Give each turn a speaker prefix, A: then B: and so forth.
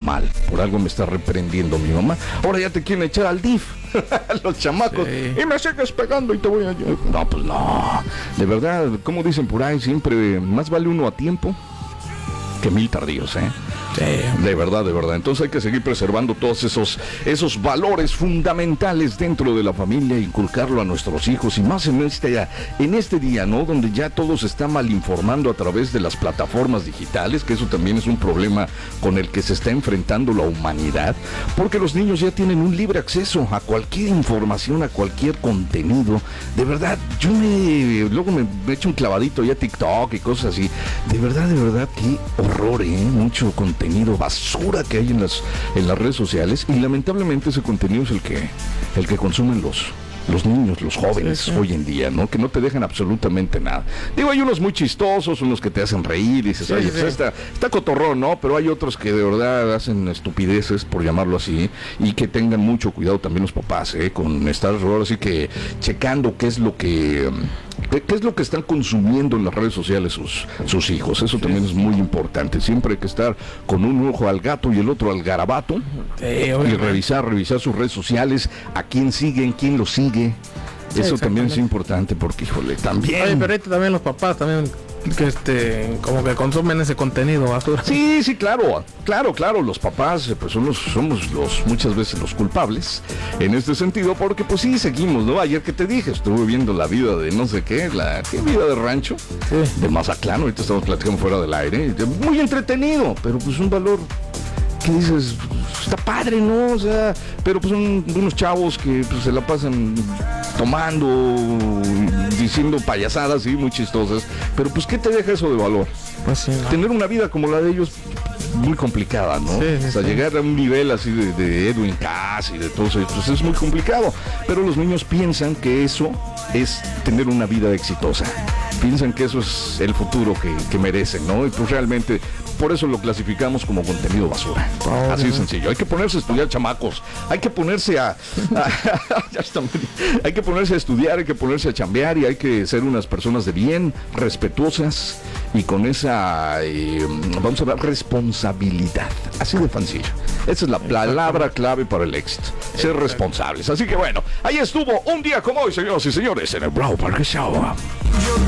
A: mal, por algo me está reprendiendo mi mamá. Ahora ya te quieren echar al DIF, los chamacos, y me sigues pegando y te voy a... No, pues no, de verdad, como dicen por ahí, siempre más vale uno a tiempo que 1000 tardíos, ¿eh?
B: Sí.
A: De verdad, de verdad. Entonces hay que seguir preservando todos esos valores fundamentales dentro de la familia, inculcarlo a nuestros hijos, y más en este día, ¿no? Donde ya todo se está mal informando a través de las plataformas digitales, que eso también es un problema con el que se está enfrentando la humanidad, porque los niños ya tienen un libre acceso a cualquier información, a cualquier contenido. De verdad, luego me echo un clavadito ya a TikTok y cosas así. De verdad, qué horror, mucho contenido basura que hay en las redes sociales, y lamentablemente ese contenido es el que consumen los niños, los jóvenes hoy en día, ¿no? Que no te dejan absolutamente nada. Digo, hay unos muy chistosos, unos que te hacen reír, y dices, oye, pues está cotorrón, ¿no? Pero hay otros que de verdad hacen estupideces, por llamarlo así, y que tengan mucho cuidado también los papás, con estar ahora sí que checando qué es lo que están consumiendo en las redes sociales sus hijos. Eso también es muy importante. Siempre hay que estar con un ojo al gato y el otro al garabato, y revisar sus redes sociales, a quién siguen, quién lo sigue. Eso también es importante, porque, híjole, también...
B: Oye, pero ahorita también los papás también, que como que consumen ese contenido basura.
A: Sí, claro, los papás pues somos muchas veces los culpables en este sentido, porque pues sí seguimos, ¿no? Ayer que te dije, estuve viendo la vida de no sé qué vida de rancho, de Mazatlán, ahorita estamos platicando fuera del aire, muy entretenido, pero pues un valor que dices, está padre, ¿no? O sea, pero pues son unos chavos que pues se la pasan tomando, diciendo payasadas, sí, muy chistosas, pero pues ¿qué te deja eso de valor?
B: Pues sí, ¿no?
A: Tener una vida como la de ellos, muy complicada, ¿no? O sea, llegar a un nivel así de Edwin Cass y de todo eso, pues es muy complicado, pero los niños piensan que eso es tener una vida exitosa, piensan que eso es el futuro que merecen, ¿no? Y pues realmente por eso lo clasificamos como contenido basura. Así de sencillo. Hay que ponerse a estudiar, chamacos. Hay que ponerse hay que ponerse a estudiar, hay que ponerse a chambear, y hay que ser unas personas de bien, respetuosas, y con esa, vamos a hablar, responsabilidad. Así de sencillo. Esa es la palabra clave para el éxito. Ser responsables. Así que bueno, ahí estuvo un día como hoy, señoras y señores, en el Bravo Parque Show.